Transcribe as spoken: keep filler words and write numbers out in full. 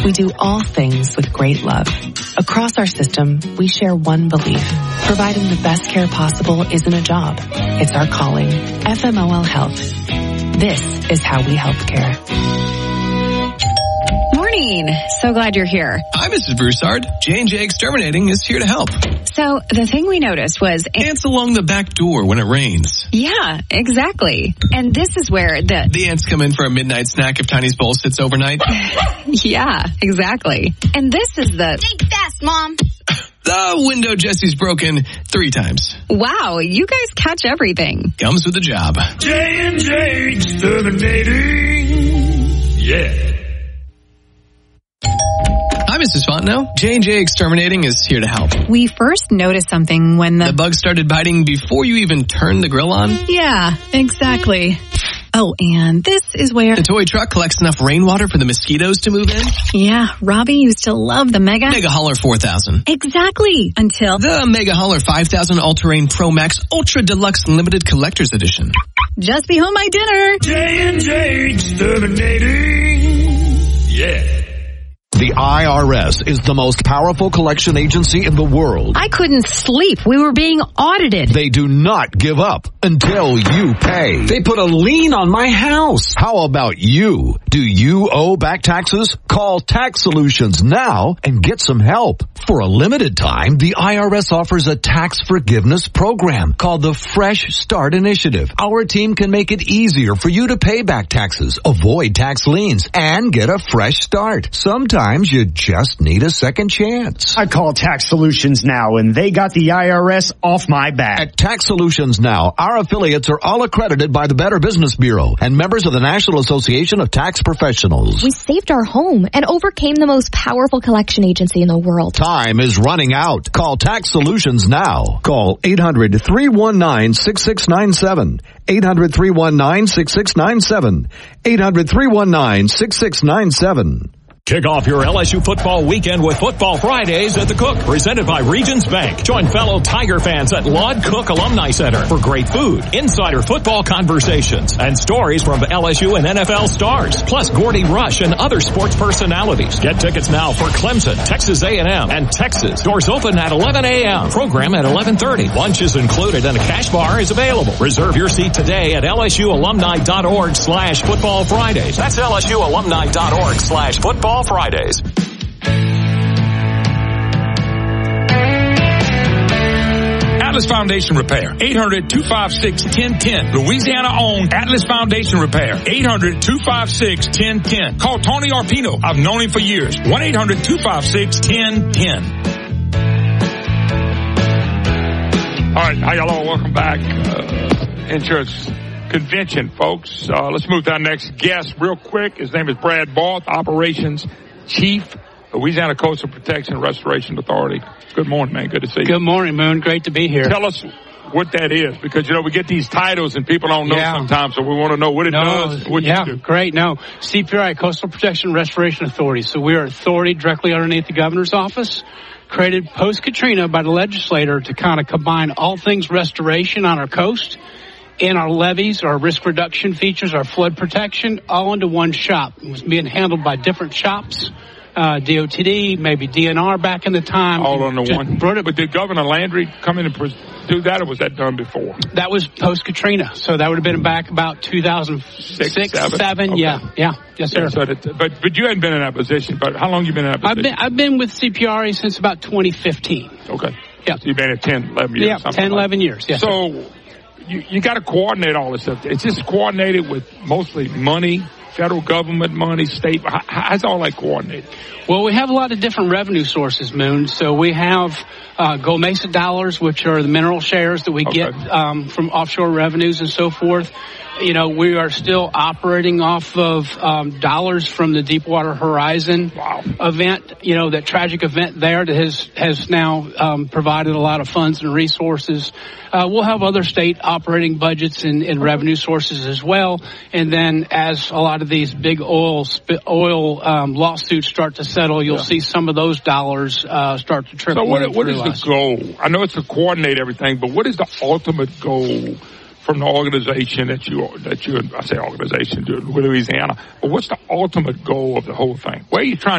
We do all things with great love. Across our system, we share one belief. Providing the best care possible isn't a job. It's our calling. F M O L Health. This is how we health care. Morning. So glad you're here. Hi, Missus Broussard. J and J Exterminating is here to help. So the thing we noticed was... Ants along the back door when it rains. Yeah, exactly. And this is where the... The ants come in for a midnight snack if Tiny's bowl sits overnight. Yeah, exactly. And this is the... Think fast, Mom. The window Jesse's broken three times. Wow, you guys catch everything. Comes with the job. J and J Exterminating. Yeah. Hi, Missus Fontenot. J and J Exterminating is here to help. We first noticed something when the... The bugs started biting before you even turned the grill on? Yeah, exactly. Oh, and this is where... The toy truck collects enough rainwater for the mosquitoes to move in? Yeah, Robbie used to love the Mega... Mega Hauler four thousand. Exactly, until... The Mega Hauler five thousand All-Terrain Pro Max Ultra Deluxe Limited Collector's Edition. Just be home my dinner. J and J Exterminating. Yeah. The I R S is the most powerful collection agency in the world. I couldn't sleep. We were being audited. They do not give up until you pay. They put a lien on my house. How about you? Do you owe back taxes? Call Tax Solutions now and get some help. For a limited time, the I R S offers a tax forgiveness program called the Fresh Start Initiative. Our team can make it easier for you to pay back taxes, avoid tax liens, and get a fresh start. Sometimes you just need a second chance. I call Tax Solutions now, and they got the I R S off my back. At Tax Solutions Now, our affiliates are all accredited by the Better Business Bureau and members of the National Association of Tax Professionals. We saved our home and overcame the most powerful collection agency in the world. Time is running out. Call Tax Solutions now. Call eight hundred, three one nine, six six nine seven. eight hundred, three one nine, six six nine seven. eight hundred, three one nine, six six nine seven. Kick off your L S U football weekend with Football Fridays at the Cook, presented by Regions Bank. Join fellow Tiger fans at Lord Cook Alumni Center for great food, insider football conversations, and stories from L S U and N F L stars, plus Gordy Rush and other sports personalities. Get tickets now for Clemson, Texas A and M, and Texas. Doors open at eleven a.m. Program at eleven thirty. Lunch is included and a cash bar is available. Reserve your seat today at lsualumni.org slash football Fridays. That's lsualumni.org slash football Fridays. Atlas Foundation Repair. eight hundred, two five six, one oh one oh. Louisiana-owned Atlas Foundation Repair. eight hundred, two five six, one oh one oh. Call Tony Arpino. I've known him for years. one eight hundred, two five six, one oh one oh. All right. Hi, y'all. Welcome back. Uh, insurance convention, folks. Uh, let's move to our next guest real quick. His name is Brad Barth, Operations Chief, Louisiana Coastal Protection and Restoration Authority. Good morning, man. Good to see you. Good morning, Moon. Great to be here. Tell us what that is, because, you know, we get these titles and people don't know yeah. sometimes, so we want to know what it no, does. What yeah, you do. Great. No, C P R I, Coastal Protection and Restoration Authority. So we are authority directly underneath the governor's office, created post-Katrina by the legislator to kind of combine all things restoration on our coast and our levees, our risk reduction features, our flood protection, all into one shop. It was being handled by different shops, uh, D O T D, maybe D N R back in the time. All under one. But did Governor Landry come in and do that, or was that done before? That was post-Katrina, so that would have been back about two thousand six, Six, seven. seven. Okay. Yeah, yeah, yes, sir. Yeah, so that, but but you hadn't been in that position. But how long you been in that position? I've been I've been with C P R A since about twenty fifteen. Okay. Yeah. So you've been at ten, eleven years. Yeah, ten, eleven like. years. Yes. So. Sir. You, you got to coordinate all this stuff. It's just coordinated with mostly money, federal government money, state. How, how's all that coordinated? Well, we have a lot of different revenue sources, Moon. So we have uh, Gold Mesa dollars, which are the mineral shares that we okay. get um, from offshore revenues and so forth. You know, we are still operating off of um, dollars from the Deepwater Horizon wow. event. You know, that tragic event there that has has now um, provided a lot of funds and resources. Uh, we'll have other state operating budgets and, and revenue sources as well. And then as a lot of these big oil sp- oil um, lawsuits start to settle, you'll yeah. see some of those dollars uh, start to trickle. So what, what is us. the goal? I know it's to coordinate everything, but what is the ultimate goal from the organization that you, that you, I say organization, Louisiana, but what's the ultimate goal of the whole thing? Where are you trying